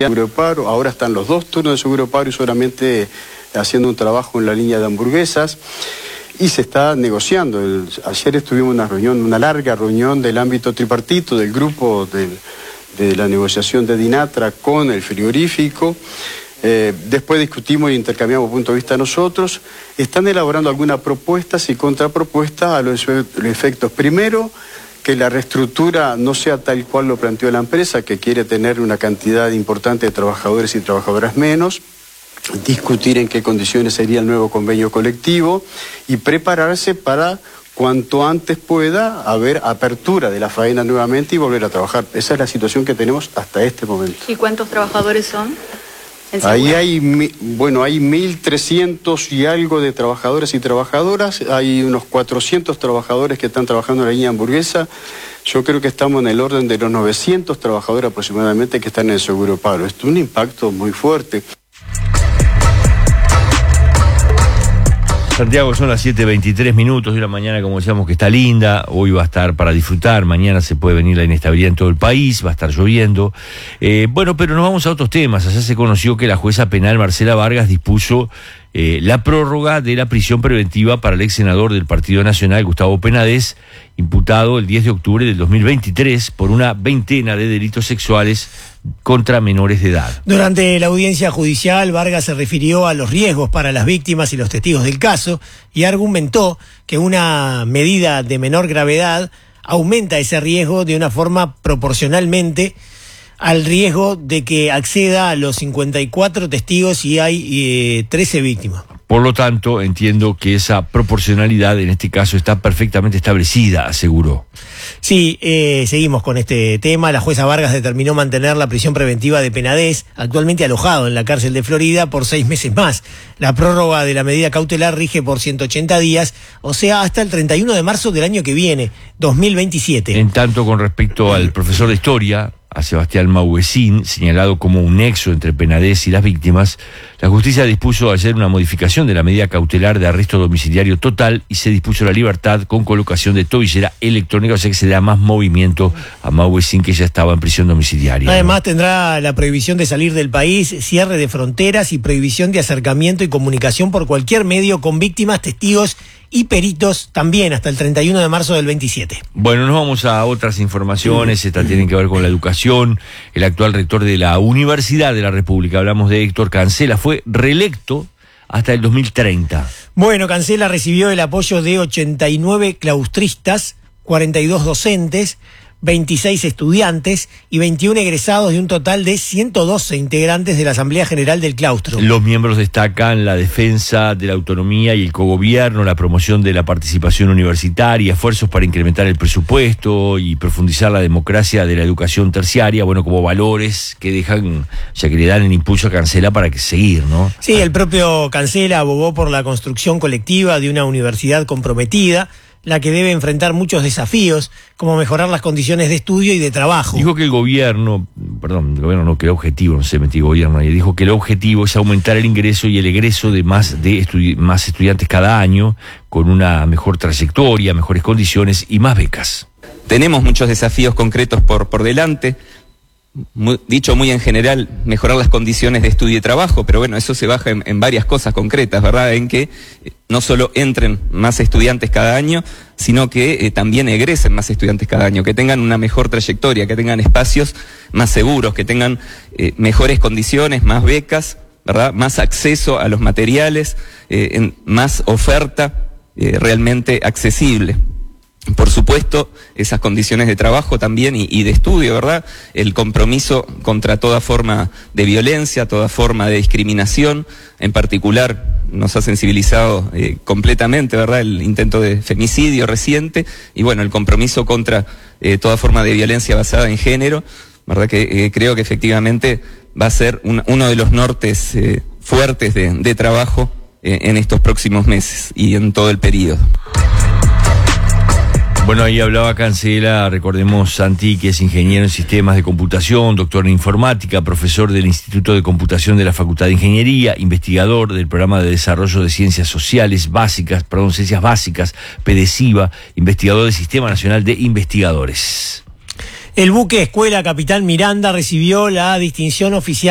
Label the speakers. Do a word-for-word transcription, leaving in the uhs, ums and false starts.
Speaker 1: Seguro Paro, ahora están los dos turnos de Seguro Paro y solamente haciendo un trabajo en la línea de hamburguesas. Y se está negociando. El, ayer estuvimos en una reunión, una larga reunión del ámbito tripartito, del grupo del, de la negociación de Dinatra con el frigorífico. Eh, después discutimos e intercambiamos puntos de vista nosotros. Están elaborando algunas propuestas y contrapropuestas a los, los efectos. Primero, que la reestructura no sea tal cual lo planteó la empresa, que quiere tener una cantidad importante de trabajadores y trabajadoras menos. Discutir en qué condiciones sería el nuevo convenio colectivo y prepararse para cuanto antes pueda haber apertura de la faena nuevamente y volver a trabajar. Esa es la situación que tenemos hasta este momento.
Speaker 2: ¿Y cuántos trabajadores son?
Speaker 1: Ahí hay, bueno, hay mil trescientos y algo de trabajadores y trabajadoras, hay unos cuatrocientos trabajadores que están trabajando en la línea hamburguesa. Yo creo que estamos en el orden de los novecientos trabajadores aproximadamente que están en el Seguro Paro. Esto es un impacto muy fuerte.
Speaker 3: Santiago, son las siete veintitrés minutos de una mañana, como decíamos, que está linda. Hoy va a estar para disfrutar, mañana se puede venir la inestabilidad en todo el país, va a estar lloviendo. Eh, bueno, pero nos vamos a otros temas. Ayer se conoció que la jueza penal Marcela Vargas dispuso eh, la prórroga de la prisión preventiva para el ex senador del Partido Nacional, Gustavo Penades, imputado el diez de octubre del dos mil veintitrés por una veintena de delitos sexuales contra menores de edad.
Speaker 4: Durante la audiencia judicial, Vargas se refirió a los riesgos para las víctimas y los testigos del caso y argumentó que una medida de menor gravedad aumenta ese riesgo de una forma proporcionalmente al riesgo de que acceda a los cincuenta y cuatro testigos y hay eh, trece víctimas.
Speaker 3: Por lo tanto, entiendo que esa proporcionalidad en este caso está perfectamente establecida, aseguró.
Speaker 4: Sí, eh, seguimos con este tema. La jueza Vargas determinó mantener la prisión preventiva de Penades, actualmente alojado en la cárcel de Florida, por seis meses más. La prórroga de la medida cautelar rige por ciento ochenta días, o sea, hasta el treinta y uno de marzo del año que viene, dos mil veintisiete.
Speaker 3: En tanto, con respecto al profesor de historia, a Sebastián Mauguecín, señalado como un nexo entre Penades y las víctimas, la justicia dispuso ayer una modificación de la medida cautelar de arresto domiciliario total y se dispuso la libertad con colocación de tobillera electrónica, o sea que se le da más movimiento a Mauguecín, que ya estaba en prisión domiciliaria.
Speaker 4: Además,
Speaker 3: ¿no?
Speaker 4: Tendrá la prohibición de salir del país, cierre de fronteras y prohibición de acercamiento y comunicación por cualquier medio con víctimas, testigos y peritos también hasta el treinta y uno de marzo del veintisiete.
Speaker 3: Bueno, nos vamos a otras informaciones. Estas tienen que ver con la educación. El actual rector de la Universidad de la República, hablamos de Héctor Cancela, fue reelecto hasta el dos mil treinta.
Speaker 4: Bueno, Cancela recibió el apoyo de ochenta y nueve claustristas, cuarenta y dos docentes, veintiséis estudiantes y veintiún egresados de un total de ciento doce integrantes de la Asamblea General del Claustro.
Speaker 3: Los miembros destacan la defensa de la autonomía y el cogobierno, la promoción de la participación universitaria, esfuerzos para incrementar el presupuesto y profundizar la democracia de la educación terciaria, bueno, como valores que dejan, ya que le dan el impulso a Cancela para que seguir, ¿no?
Speaker 4: Sí, el propio Cancela abogó por la construcción colectiva de una universidad comprometida, la que debe enfrentar muchos desafíos, como mejorar las condiciones de estudio y de trabajo.
Speaker 3: Dijo que el gobierno, perdón, el gobierno no, que el objetivo, no sé, metí gobierno ahí, dijo que el objetivo es aumentar el ingreso y el egreso de más, de estudi- más estudiantes cada año, con una mejor trayectoria, mejores condiciones y más becas.
Speaker 5: Tenemos muchos desafíos concretos por, por delante. Muy, dicho muy en general, mejorar las condiciones de estudio y trabajo, pero bueno, eso se baja en, en varias cosas concretas, ¿verdad? En que no solo entren más estudiantes cada año, sino que eh, también egresen más estudiantes cada año, que tengan una mejor trayectoria, que tengan espacios más seguros, que tengan eh, mejores condiciones, más becas, ¿verdad? Más acceso a los materiales, eh, en, más oferta eh, realmente accesible. Por supuesto, esas condiciones de trabajo también y, y de estudio, ¿verdad? El compromiso contra toda forma de violencia, toda forma de discriminación, en particular nos ha sensibilizado eh, completamente, ¿verdad? El intento de femicidio reciente y bueno, el compromiso contra eh, toda forma de violencia basada en género, ¿verdad? Que eh, creo que efectivamente va a ser un, uno de los nortes eh, fuertes de, de trabajo eh, en estos próximos meses y en todo el periodo.
Speaker 3: Bueno, ahí hablaba Cancela, recordemos Santi, que es ingeniero en sistemas de computación, doctor en informática, profesor del Instituto de Computación de la Facultad de Ingeniería, investigador del Programa de Desarrollo de Ciencias Sociales Básicas, perdón, Ciencias Básicas, PEDESIVA, investigador del Sistema Nacional de Investigadores.
Speaker 4: El buque Escuela Capitán Miranda recibió la distinción oficial